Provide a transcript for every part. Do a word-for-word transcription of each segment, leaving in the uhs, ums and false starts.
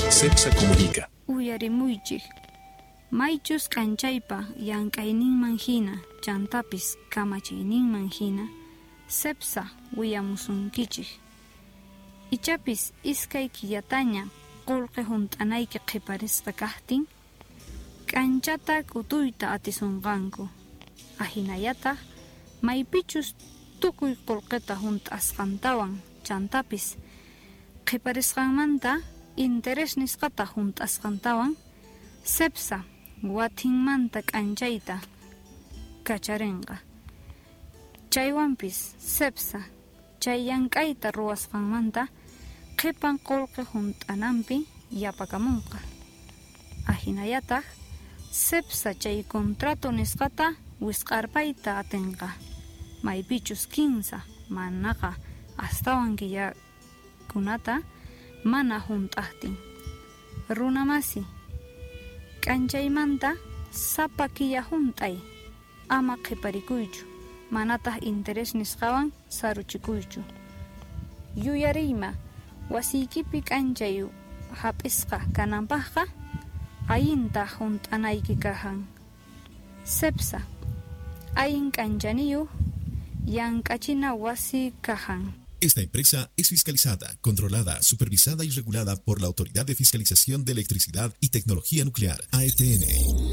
Cepsa Comunica. Uyarimuychik. Maychus kanchaypa llank'ayninman hina, chantapis kamachiyninman hina, Cepsa willamusunkichik. Ichapis iskay killataña qullqi hunt'anayki qiparisqa kaqtin, k'anchata k'utuyta atisunqanku. Ahinallataq maypichus tukuy qullqita hunt'asqantawan chantapis qiparisqanmanta interés nisqata hunt'asqantawan Cepsa watinmanta k'anchayta kacharinqa. Chaywanpis Cepsa chay llank'ayta ruwasqanmanta qipan qullqi hunt'ananpi yapakamunqa. Ahinallataq Cepsa chay contrato nisqata wisq'arpayta atinqa. Maypichus kinsa manaqa astawan killakunata mana hunt'aqtin. Runamasi, k'anchaymanta sapa killa hunt'ay, ama qiparikuychu, manataq interés nisqawan saruchikuychu. Yuyariyma, wasiykipi k'anchay hap'isqa kananpaqqa, ayinta hunt'anayki kahan. Cepsa, ayin k'anchaniyuq llank'achina wasi kahan. Esta empresa es fiscalizada, controlada, supervisada y regulada por la Autoridad de Fiscalización de Electricidad y Tecnología Nuclear, A E T N.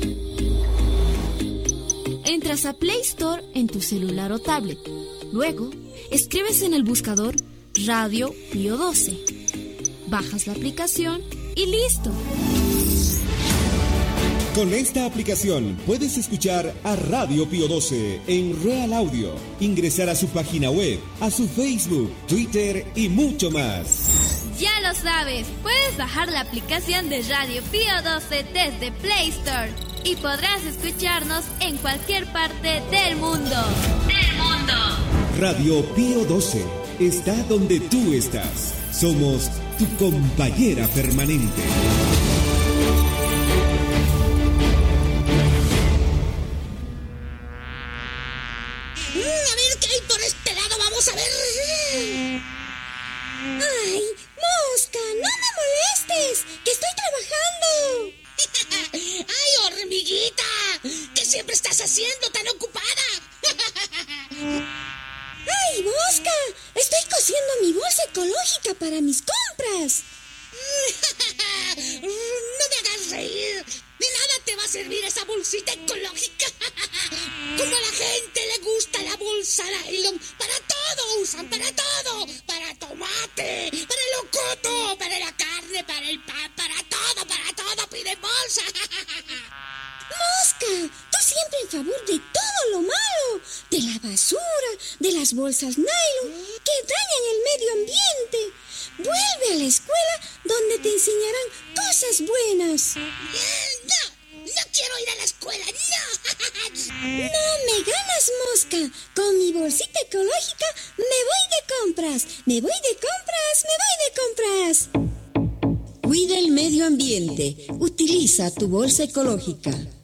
Entras a Play Store en tu celular o tablet. Luego, escribes en el buscador Radio Pío doce. Bajas la aplicación y listo. Con esta aplicación puedes escuchar a Radio Pío doce en Real Audio, ingresar a su página web, a su Facebook, Twitter y mucho más. Ya lo sabes, puedes bajar la aplicación de Radio Pío doce desde Play Store y podrás escucharnos en cualquier parte del mundo. ¡Del mundo! Radio Pío doce está donde tú estás. Somos tu compañera permanente. A ver qué hay por este lado, vamos a ver. ¡Ay, Mosca, no me molestes! ¡Que estoy trabajando! ¡Ay, hormiguita! ¿Qué siempre estás haciendo tan ocupada? ¡Ay, Mosca! Estoy cosiendo mi bolsa ecológica para mis compras. No me hagas reír. De nada te va a servir esa bolsita ecológica. Como a la gente le gusta la bolsa nylon, para todo usan, para todo. Para tomate, para el locoto, para la carne, para el pan, para todo, para todo piden bolsa. Mosca, tú siempre en favor de todo lo malo. De la basura, de las bolsas nylon, que dañan el medio ambiente. Vuelve a la escuela donde te enseñarán cosas buenas. No, no quiero ir a la escuela, no. No me ganas, Mosca. Con mi bolsita ecológica me voy de compras. Me voy de compras, me voy de compras. Cuida el medio ambiente. Utiliza tu bolsa ecológica.